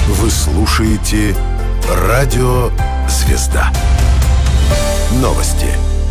Вы слушаете «Радио Звезда». Новости.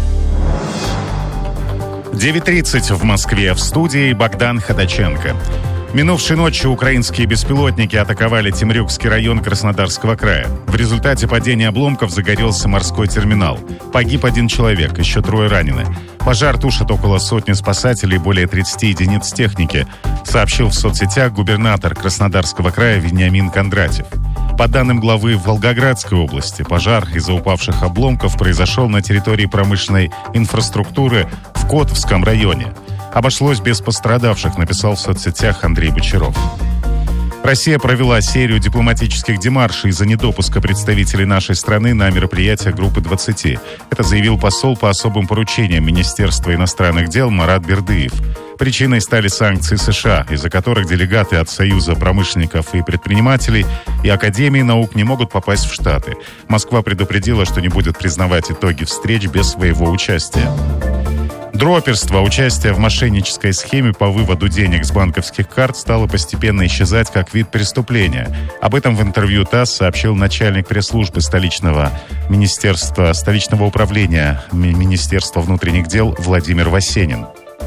9:30 в Москве. В студии Богдан Ходаченко. Минувшей ночью украинские беспилотники атаковали Темрюкский район Краснодарского края. В результате падения обломков загорелся морской терминал. Погиб 1 человек, еще 3 ранены. Пожар тушат около сотни спасателей, более 30 единиц техники, сообщил в соцсетях губернатор Краснодарского края Вениамин Кондратьев. По данным главы Волгоградской области, пожар из-за упавших обломков произошел на территории промышленной инфраструктуры в Котовском районе. Обошлось без пострадавших, написал в соцсетях Андрей Бочаров. Россия провела серию дипломатических демаршей из-за недопуска представителей нашей страны на мероприятия Группы 20. Это заявил посол по особым поручениям Министерства иностранных дел Марат Бердыев. Причиной стали санкции США, из-за которых делегаты от Союза промышленников и предпринимателей и Академии наук не могут попасть в Штаты. Москва предупредила, что не будет признавать итоги встреч без своего участия. Дроперство, участие в мошеннической схеме по выводу денег с банковских карт стало постепенно исчезать как вид преступления. Об этом в интервью ТАСС сообщил начальник пресс-службы столичного управления Министерства внутренних дел Владимир Васенин.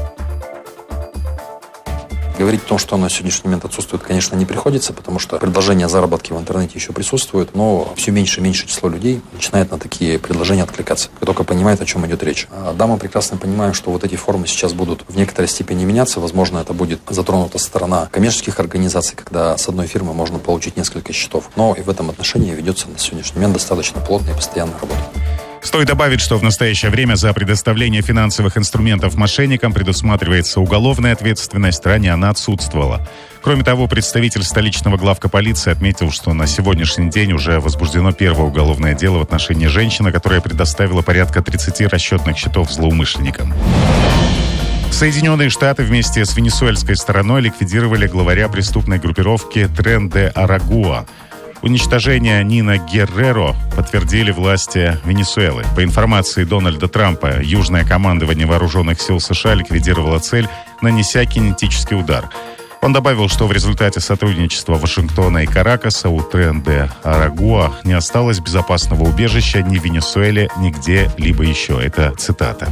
Говорить о том, что на сегодняшний момент отсутствует, конечно, не приходится, потому что предложения о заработке в интернете еще присутствуют, но все меньше и меньше число людей начинает на такие предложения откликаться, и только понимает, о чем идет речь. Да, мы прекрасно понимаем, что вот эти формы сейчас будут в некоторой степени меняться. Возможно, это будет затронута сторона коммерческих организаций, когда с одной фирмы можно получить несколько счетов. Но и в этом отношении ведется на сегодняшний момент достаточно плотная и постоянная работа. Стоит добавить, что в настоящее время за предоставление финансовых инструментов мошенникам предусматривается уголовная ответственность, ранее она отсутствовала. Кроме того, представитель столичного главка полиции отметил, что на сегодняшний день уже возбуждено первое уголовное дело в отношении женщины, которая предоставила порядка 30 расчетных счетов злоумышленникам. Соединенные Штаты вместе с венесуэльской стороной ликвидировали главаря преступной группировки Трен де Арагуа. Уничтожение Нина Герреро подтвердили власти Венесуэлы. По информации Дональда Трампа, южное командование вооруженных сил США ликвидировало цель, нанеся кинетический удар. Он добавил, что в результате сотрудничества Вашингтона и Каракаса у Трен де Арагуа не осталось безопасного убежища ни в Венесуэле, ни где-либо еще. Это цитата.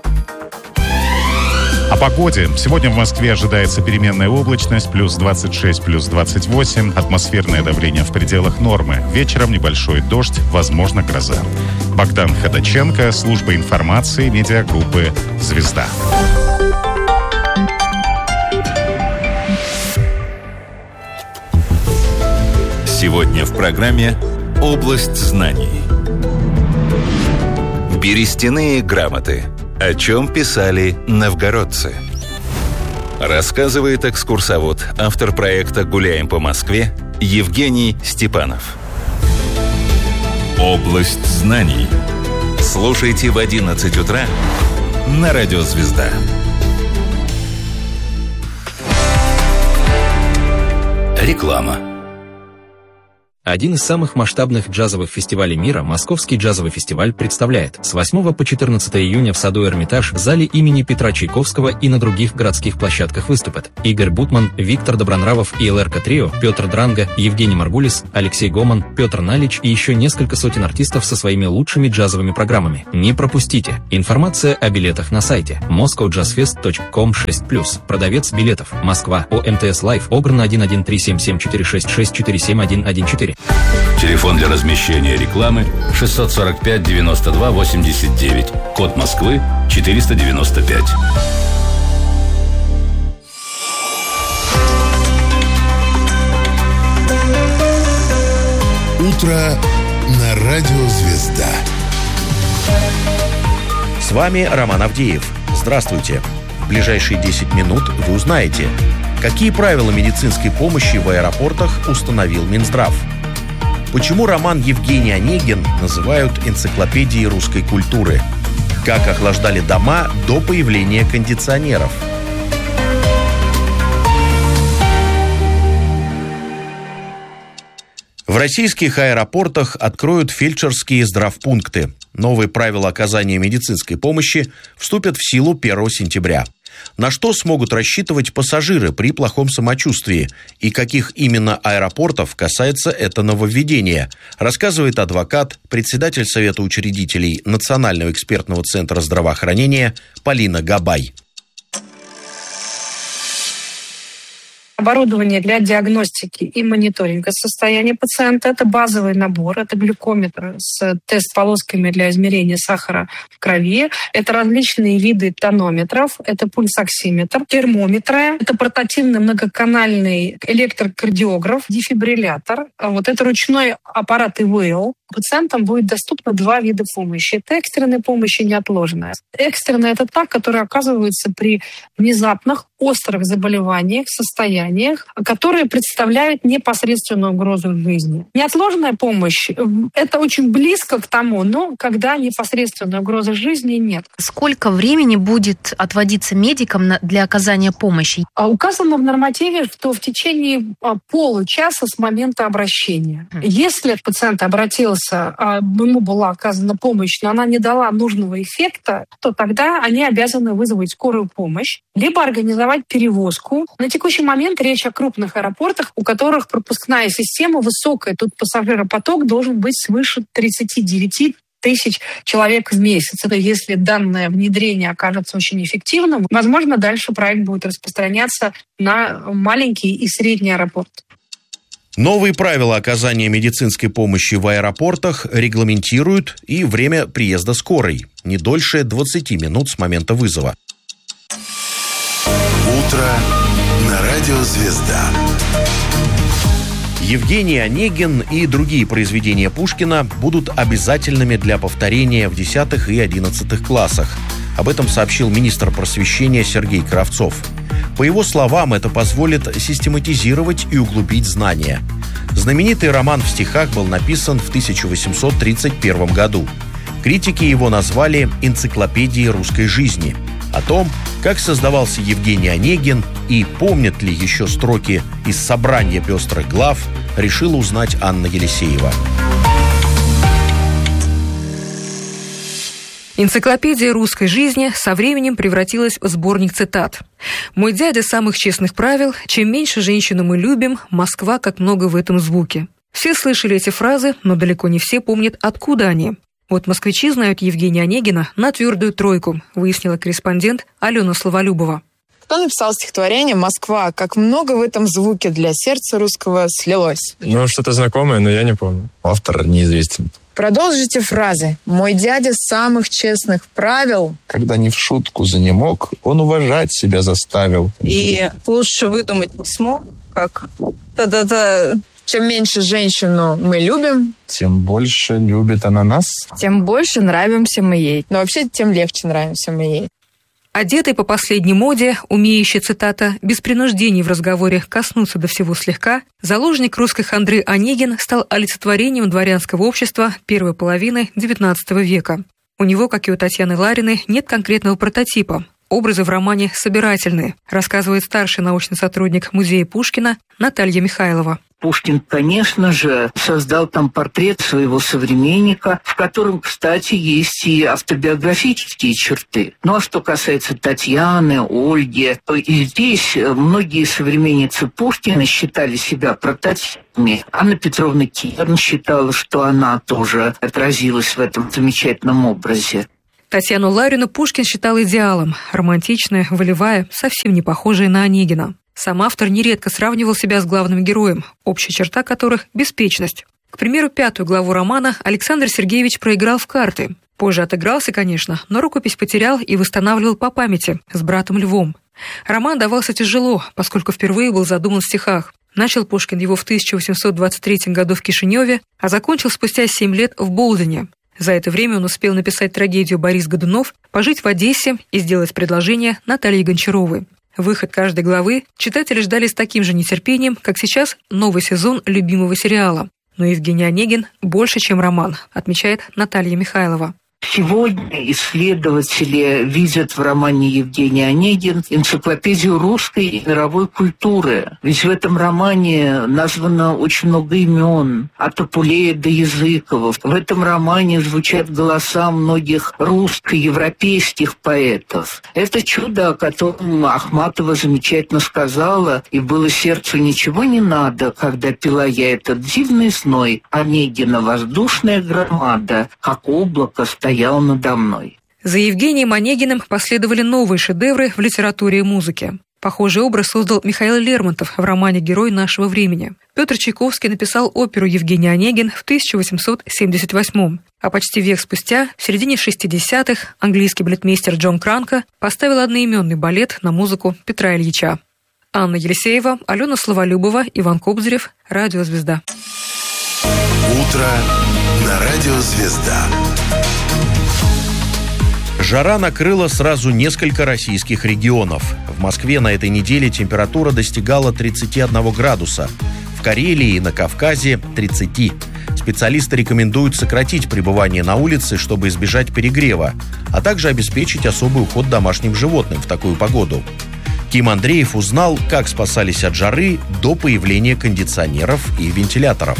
О погоде. Сегодня в Москве ожидается переменная облачность, плюс 26, плюс 28, атмосферное давление в пределах нормы. Вечером небольшой дождь, возможно, гроза. Богдан Ходаченко, служба информации, медиагруппы «Звезда». Сегодня в программе «Область знаний». Берестяные грамоты. О чем писали новгородцы? Рассказывает экскурсовод, автор проекта «Гуляем по Москве» Евгений Степанов. Область знаний. Слушайте в 11 утра на Радио Звезда. Реклама. Один из самых масштабных джазовых фестивалей мира, Московский джазовый фестиваль, представляет с 8 по 14 июня в саду Эрмитаж, зале имени Петра Чайковского и на других городских площадках выступят Игорь Бутман, Виктор Добронравов и ЛРК Трио, Петр Дранга, Евгений Маргулис, Алексей Гоман, Петр Налич и еще несколько сотен артистов со своими лучшими джазовыми программами. Не пропустите! Информация о билетах на сайте moscowjazzfest.com/+. Продавец билетов. Москва. ОМТС Лайф. Огрна 1137466471114. Телефон для размещения рекламы 645 92 89. Код Москвы 495. Утро на Радио Звезда. С вами Роман Авдеев. Здравствуйте. В ближайшие 10 минут вы узнаете, какие правила медицинской помощи в аэропортах установил Минздрав. Почему роман Евгений Онегин называют энциклопедией русской культуры? Как охлаждали дома до появления кондиционеров? В российских аэропортах откроют фельдшерские здравпункты. Новые правила оказания медицинской помощи вступят в силу 1 сентября. На что смогут рассчитывать пассажиры при плохом самочувствии и каких именно аэропортов касается это нововведение, рассказывает адвокат, председатель Совета учредителей Национального экспертного центра здравоохранения Полина Габай. Оборудование для диагностики и мониторинга состояния пациента – это базовый набор, это глюкометр с тест-полосками для измерения сахара в крови, это различные виды тонометров, это пульсоксиметр, термометры, это портативный многоканальный электрокардиограф, дефибриллятор, вот это ручной аппарат ИВЛ. Пациентам будет доступно 2 вида помощи. Это экстренная помощь и неотложная. Экстренная – это та, которая оказывается при внезапных, острых заболеваниях, состояниях, которые представляют непосредственную угрозу жизни. Неотложная помощь – это очень близко к тому, но когда непосредственной угрозы жизни нет. Сколько времени будет отводиться медикам для оказания помощи? Указано в нормативе, что в течение получаса с момента обращения. Если пациент обратился, ему была оказана помощь, но она не дала нужного эффекта, то тогда они обязаны вызвать скорую помощь, либо организовать перевозку. На текущий момент речь о крупных аэропортах, у которых пропускная система высокая. Тут пассажиропоток должен быть свыше 39 тысяч человек в месяц. Это если данное внедрение окажется очень эффективным, возможно, дальше проект будет распространяться на маленькие и средние аэропорты. Новые правила оказания медицинской помощи в аэропортах регламентируют и время приезда скорой, не дольше 20 минут с момента вызова. Утро на радио «Звезда». Евгений Онегин и другие произведения Пушкина будут обязательными для повторения в 10 и 11 классах. Об этом сообщил министр просвещения Сергей Кравцов. По его словам, это позволит систематизировать и углубить знания. Знаменитый роман в стихах был написан в 1831 году. Критики его назвали «Энциклопедией русской жизни». О том, как создавался Евгений Онегин и помнят ли еще строки из «Собрания пестрых глав», решила узнать Анна Елисеева. Энциклопедия русской жизни со временем превратилась в сборник цитат. «Мой дядя самых честных правил, чем меньше женщину мы любим, Москва как много в этом звуке». Все слышали эти фразы, но далеко не все помнят, откуда они. Вот москвичи знают Евгения Онегина на твердую тройку, выяснила корреспондент Алена Словолюбова. Кто написал стихотворение «Москва, как много в этом звуке для сердца русского слилось»? Что-то знакомое, но я не помню. Автор неизвестен. Продолжите фразы. «Мой дядя самых честных правил». Когда не в шутку занемог, он уважать себя заставил. И лучше выдумать не смог, как та-да-да. Чем меньше женщину мы любим, тем больше любит она нас. Тем больше нравимся мы ей. Но вообще, тем легче нравимся мы ей. Одетый по последней моде, умеющий, цитата, без принуждений в разговоре коснуться до всего слегка, заложник русской хандры Онегин стал олицетворением дворянского общества первой половины XIX века. У него, как и у Татьяны Лариной, нет конкретного прототипа. Образы в романе собирательные, рассказывает старший научный сотрудник музея Пушкина Наталья Михайлова. Пушкин, конечно же, создал там портрет своего современника, в котором, кстати, есть и автобиографические черты. Ну а что касается Татьяны, Ольги, то и здесь многие современницы Пушкина считали себя прототипами. Анна Петровна Керн считала, что она тоже отразилась в этом замечательном образе. Татьяну Ларину Пушкин считал идеалом. Романтичная, волевая, совсем не похожая на Онегина. Сам автор нередко сравнивал себя с главным героем, общая черта которых – беспечность. К примеру, 5-ю главу романа Александр Сергеевич проиграл в карты. Позже отыгрался, конечно, но рукопись потерял и восстанавливал по памяти с братом Львом. Роман давался тяжело, поскольку впервые был задуман в стихах. Начал Пушкин его в 1823 году в Кишиневе, а закончил спустя 7 лет в Болдине. За это время он успел написать трагедию «Борис Годунов», пожить в Одессе и сделать предложение Наталье Гончаровой. Выход каждой главы читатели ждали с таким же нетерпением, как сейчас новый сезон любимого сериала. Но Евгений Онегин больше, чем роман, отмечает Наталья Михайлова. Сегодня исследователи видят в романе Евгений Онегин энциклопедию русской и мировой культуры. Ведь в этом романе названо очень много имен, от Апулея до Языкова. В этом романе звучат голоса многих русско-европейских поэтов. Это чудо, о котором Ахматова замечательно сказала, и было сердцу ничего не надо, когда пила я этот дивный зной, Онегина воздушная громада, как облако стоял надо мной. За Евгением Онегиным последовали новые шедевры в литературе и музыке. Похожий образ создал Михаил Лермонтов в романе «Герой нашего времени». Петр Чайковский написал оперу «Евгений Онегин» в 1878-м, а почти век спустя, в середине 60-х, английский балетмейстер Джон Кранко поставил одноименный балет на музыку Петра Ильича. Анна Елисеева, Алена Словолюбова, Иван Кобзарев, Радио «Звезда». Утро на Радио «Звезда». Жара накрыла сразу несколько российских регионов. В Москве на этой неделе температура достигала 31 градуса. В Карелии и на Кавказе – 30. Специалисты рекомендуют сократить пребывание на улице, чтобы избежать перегрева, а также обеспечить особый уход домашним животным в такую погоду. Ким Андреев узнал, как спасались от жары до появления кондиционеров и вентиляторов.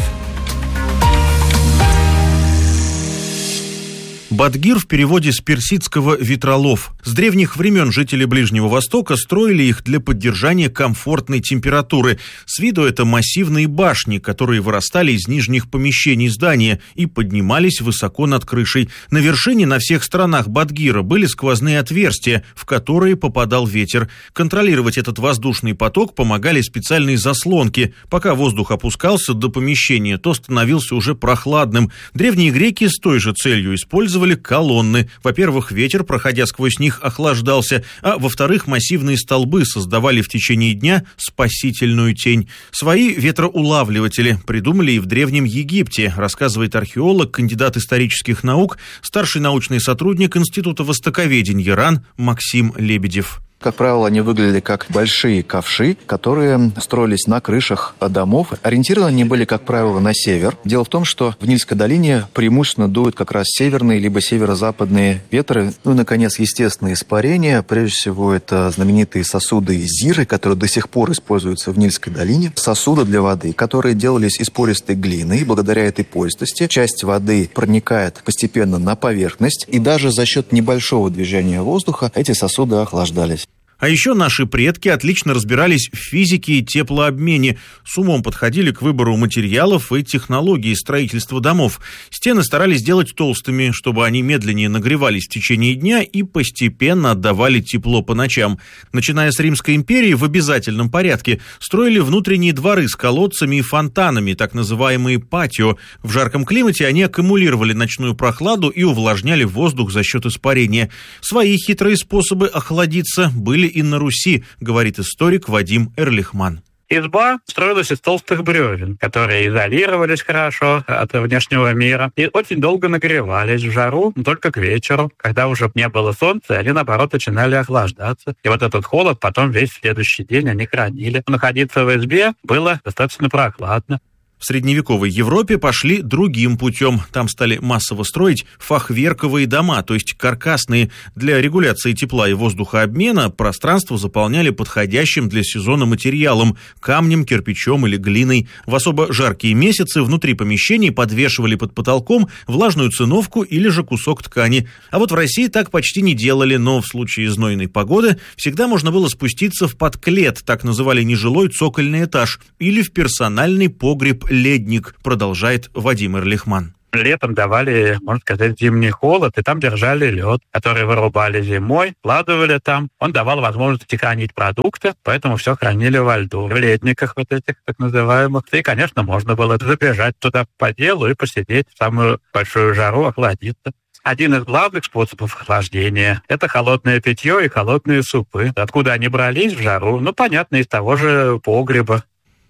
Бадгир в переводе с персидского «ветролов». С древних времен жители Ближнего Востока строили их для поддержания комфортной температуры. С виду это массивные башни, которые вырастали из нижних помещений здания и поднимались высоко над крышей. На вершине на всех сторонах Бадгира были сквозные отверстия, в которые попадал ветер. Контролировать этот воздушный поток помогали специальные заслонки. Пока воздух опускался до помещения, то становился уже прохладным. Древние греки с той же целью использовали колонны. Во-первых, ветер, проходя сквозь них, охлаждался, а во-вторых, массивные столбы создавали в течение дня спасительную тень. Свои ветроулавливатели придумали и в Древнем Египте, рассказывает археолог, кандидат исторических наук, старший научный сотрудник Института востоковедения РАН Максим Лебедев. Как правило, они выглядели как большие ковши, которые строились на крышах домов. Ориентированы они были, как правило, на север. Дело в том, что в Нильской долине преимущественно дуют как раз северные либо северо-западные ветры. Ну и, наконец, естественные испарения. Прежде всего, это знаменитые сосуды зиры, которые до сих пор используются в Нильской долине. Сосуды для воды, которые делались из пористой глины. И благодаря этой пористости часть воды проникает постепенно на поверхность. И даже за счет небольшого движения воздуха эти сосуды охлаждались. А еще наши предки отлично разбирались в физике и теплообмене, с умом подходили к выбору материалов и технологий строительства домов. Стены старались делать толстыми, чтобы они медленнее нагревались в течение дня и постепенно отдавали тепло по ночам. Начиная с Римской империи, в обязательном порядке строили внутренние дворы с колодцами и фонтанами, так называемые патио. В жарком климате они аккумулировали ночную прохладу и увлажняли воздух за счет испарения. Свои хитрые способы охладиться были и на Руси, говорит историк Вадим Эрлихман. Изба строилась из толстых бревен, которые изолировались хорошо от внешнего мира и очень долго нагревались в жару, только к вечеру, когда уже не было солнца, они, наоборот, начинали охлаждаться. И вот этот холод потом весь следующий день они хранили. Находиться в избе было достаточно прохладно. В средневековой Европе пошли другим путем. Там стали массово строить фахверковые дома, то есть каркасные. Для регуляции тепла и воздухообмена пространство заполняли подходящим для сезона материалом – камнем, кирпичом или глиной. В особо жаркие месяцы внутри помещений подвешивали под потолком влажную циновку или же кусок ткани. А вот в России так почти не делали, но в случае знойной погоды всегда можно было спуститься в подклет, так называли нежилой цокольный этаж, или в персональный погреб «Ледник», продолжает Вадим Эрлихман. Летом давали, можно сказать, зимний холод, и там держали лед, который вырубали зимой, складывали там. Он давал возможность хранить продукты, поэтому все хранили во льду, в ледниках вот этих так называемых. И, конечно, можно было забежать туда по делу и посидеть в самую большую жару, охладиться. Один из главных способов охлаждения – это холодное питье и холодные супы. Откуда они брались в жару? Ну, понятно, из того же погреба.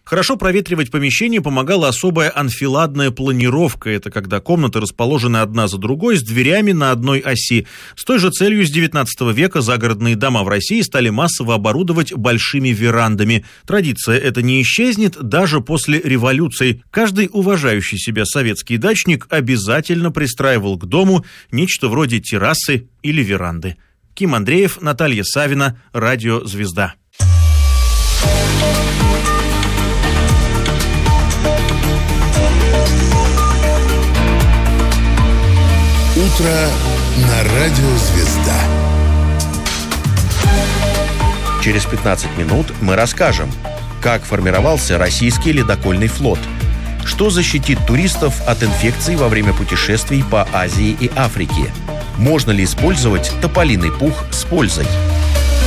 Хорошо проветривать помещение помогала особая анфиладная планировка. Это когда комнаты расположены одна за другой с дверями на одной оси. С той же целью с 19 века загородные дома в России стали массово оборудовать большими верандами. Традиция эта не исчезнет даже после революции. Каждый уважающий себя советский дачник обязательно пристраивал к дому нечто вроде террасы или веранды. Ким Андреев, Наталья Савина, Радио «Звезда». Утро на Радио «Звезда». Через 15 минут мы расскажем, как формировался российский ледокольный флот, что защитит туристов от инфекций во время путешествий по Азии и Африке, можно ли использовать тополиный пух с пользой.